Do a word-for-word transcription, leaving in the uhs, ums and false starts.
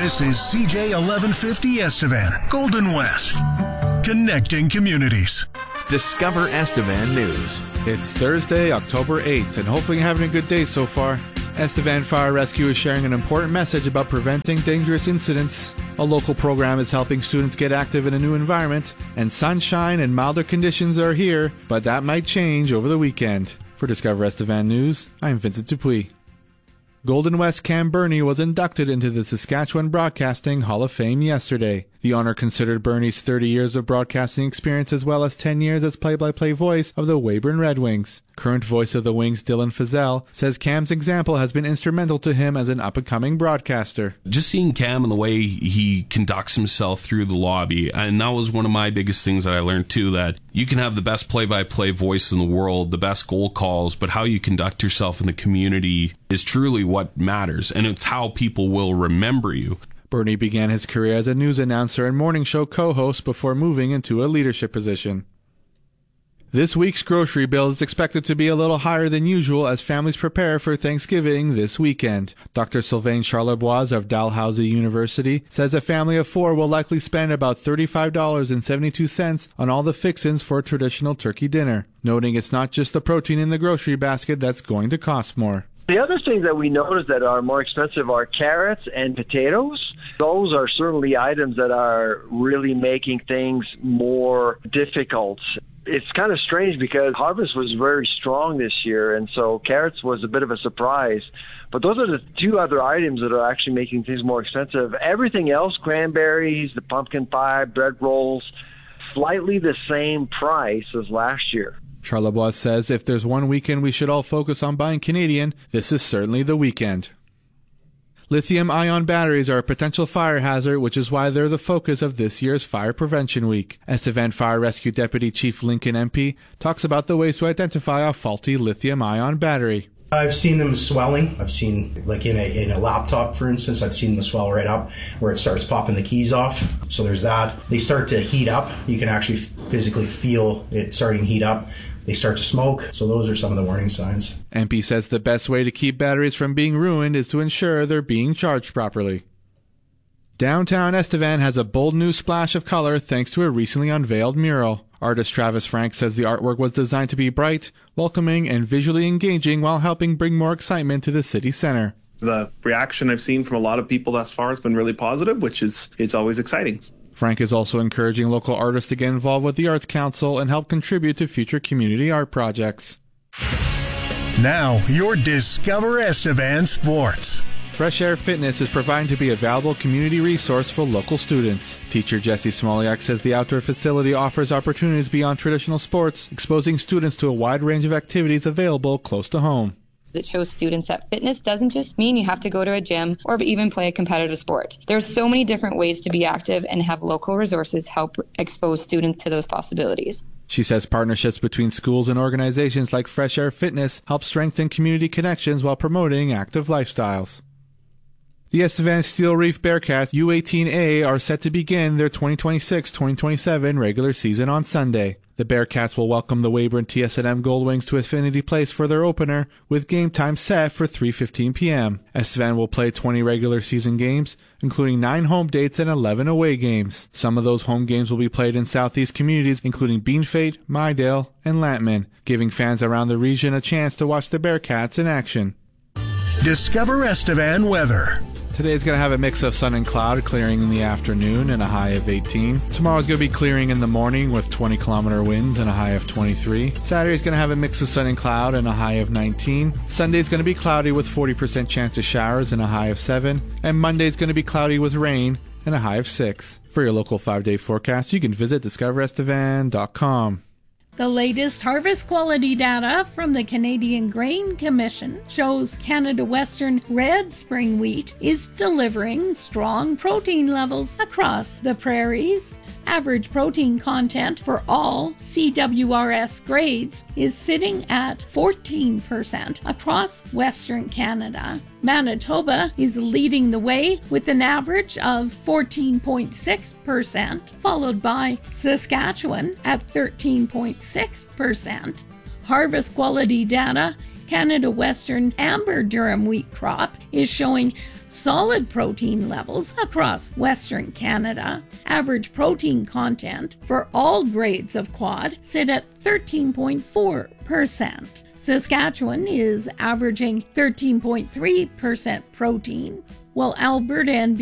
This is C J eleven fifty Estevan, Golden West, connecting communities. Discover Estevan News. It's Thursday, October eighth, and hopefully you're having a good day so far. Estevan Fire Rescue is sharing an important message about preventing dangerous incidents. A local program is helping students get active in a new environment, and sunshine and milder conditions are here, but that might change over the weekend. For Discover Estevan News, I'm Vincent Dupuis. Golden West Cam Burney was inducted into the Saskatchewan Broadcasting Hall of Fame yesterday. The honor considered Burney's thirty years of broadcasting experience as well as ten years as play-by-play voice of the Weyburn Red Wings. Current voice of the Wings, Dylan Fazell, says Cam's example has been instrumental to him as an up-and-coming broadcaster. Just seeing Cam and the way he conducts himself through the lobby, and that was one of my biggest things that I learned too, that you can have the best play-by-play voice in the world, the best goal calls, but how you conduct yourself in the community is truly what matters, and it's how people will remember you. Burney began his career as a news announcer and morning show co-host before moving into a leadership position. This week's grocery bill is expected to be a little higher than usual as families prepare for Thanksgiving this weekend. Doctor Sylvain Charlebois of Dalhousie University says a family of four will likely spend about thirty-five dollars and seventy-two cents on all the fixins for a traditional turkey dinner, noting it's not just the protein in the grocery basket that's going to cost more. The other things that we notice that are more expensive are carrots and potatoes. Those are certainly items that are really making things more difficult. It's kind of strange because harvest was very strong this year, and so carrots was a bit of a surprise. But those are the two other items that are actually making things more expensive. Everything else, cranberries, the pumpkin pie, bread rolls, slightly the same price as last year. Charlebois says if there's one weekend we should all focus on buying Canadian, this is certainly the weekend. Lithium-ion batteries are a potential fire hazard, which is why they're the focus of this year's Fire Prevention Week. Estevan Fire Rescue Deputy Chief Lincoln M P talks about the ways to identify a faulty lithium-ion battery. I've seen them swelling. I've seen, like in a, in a laptop, for instance, I've seen them swell right up where it starts popping the keys off. So there's that. They start to heat up. You can actually physically feel it starting to heat up. They start to smoke. So those are some of the warning signs. M P says the best way to keep batteries from being ruined is to ensure they're being charged properly. Downtown Estevan has a bold new splash of color thanks to a recently unveiled mural. Artist Travis Frank says the artwork was designed to be bright, welcoming, and visually engaging while helping bring more excitement to the city center. The reaction I've seen from a lot of people thus far has been really positive, which is it's always exciting. Frank is also encouraging local artists to get involved with the Arts Council and help contribute to future community art projects. Now, your Discover Estevan Sports. Fresh Air Fitness is providing to be a valuable community resource for local students. Teacher Jesse Smoliak says the outdoor facility offers opportunities beyond traditional sports, exposing students to a wide range of activities available close to home. It shows students that fitness doesn't just mean you have to go to a gym or even play a competitive sport. There's so many different ways to be active, and have local resources help expose students to those possibilities. She says partnerships between schools and organizations like Fresh Air Fitness help strengthen community connections while promoting active lifestyles. The Estevan Steel Reef Bearcats U eighteen A are set to begin their twenty twenty-six twenty twenty-seven regular season on Sunday. The Bearcats will welcome the Weyburn T S N M Goldwings to Affinity Place for their opener, with game time set for three fifteen p.m. Estevan will play twenty regular season games, including nine home dates and eleven away games. Some of those home games will be played in southeast communities, including Beanfate, Mydale, and Lantman, giving fans around the region a chance to watch the Bearcats in action. Discover Estevan weather. Today's going to have a mix of sun and cloud, clearing in the afternoon and a high of eighteen. Tomorrow's going to be clearing in the morning with twenty kilometer winds and a high of twenty-three. Saturday's going to have a mix of sun and cloud and a high of nineteen. Sunday's going to be cloudy with forty percent chance of showers and a high of seven. And Monday's going to be cloudy with rain and a high of six. For your local five-day forecast, you can visit discover estevan dot com. The latest harvest quality data from the Canadian Grain Commission shows Canada Western red spring wheat is delivering strong protein levels across the prairies. Average protein content for all C W R S grades is sitting at fourteen percent across Western Canada. Manitoba is leading the way with an average of fourteen point six percent, followed by Saskatchewan at thirteen point six percent. Harvest quality data, Canada Western amber durum wheat crop is showing solid protein levels across Western Canada. Average protein content for all grades of quad sit at thirteen point four percent. Saskatchewan is averaging thirteen point three percent protein, while Alberta and